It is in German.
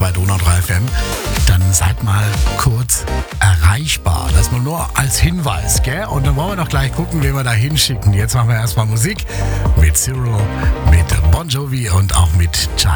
bei Donau 3 FM, dann seid mal kurz erreichbar. Das nur als Hinweis, gell? Und dann wollen wir doch gleich gucken, wen wir da hinschicken. Jetzt machen wir erstmal Musik mit Cyril, mit Bon Jovi und auch mit Chai.